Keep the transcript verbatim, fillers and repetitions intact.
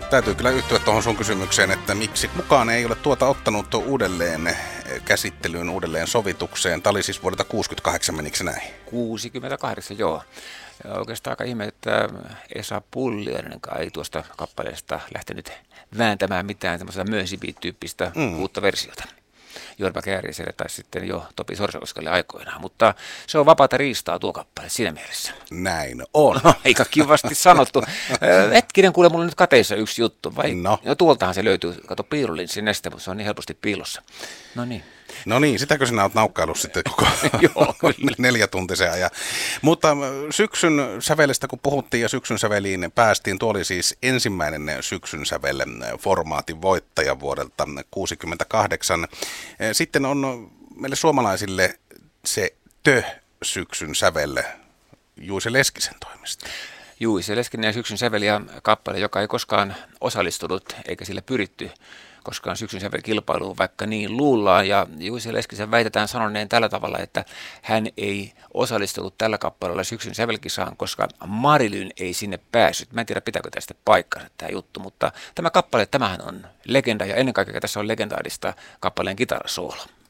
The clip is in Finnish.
Täytyy kyllä yhtyä tuohon sun kysymykseen, että miksi kukaan ei ole tuota ottanut uudelleen käsittelyyn, uudelleen sovitukseen. Tämä oli siis vuodelta kuusikymmentäkahdeksan, menikö näin? kuusikymmentäkahdeksan, joo. Ja oikeastaan aika ihme, että Esa Pulliainen ei tuosta kappaleesta lähtenyt vääntämään mitään tämmöistä Möösibi-tyyppistä mm. uutta versiota. Jorma Kääriäiselle tai sitten jo Topi Sorsakoskelle aikoinaan, mutta se on vapaata riistaa tuo kappale siinä mielessä. Näin on. Aika kivasti sanottu. Hetkinen, kuule, mulla on nyt kateissa yksi juttu. Vai? No. No tuoltahan se löytyy, kato piirulinssin neste, mutta se on niin helposti piilossa. No niin. No niin, sitäkö sinä olet naukkaillut sitten koko neljätuntisen ajan. Mutta syksyn sävelestä kun puhuttiin ja syksyn säveliin päästiin, tuo oli siis ensimmäinen syksyn sävel formaatin voittaja vuodelta kuusikymmentäkahdeksan. Sitten on meille suomalaisille se tö-syksyn sävel Juise Leskisen toimesta. Juise Leskinen ja syksyn säveliä kappale, joka ei koskaan osallistunut eikä sillä pyritty koskaan syksyn sävelkilpailuun, vaikka niin luullaan. Ja Juise Leskisen väitetään sanoneen tällä tavalla, että hän ei osallistunut tällä kappaleella syksyn sävelkisaan, koska Marilyn ei sinne päässyt. Mä en tiedä, pitääkö tästä paikkansa tämä juttu, mutta tämä kappale, tämähän on legenda ja ennen kaikkea tässä on legendaarista kappaleen kitarasoolo.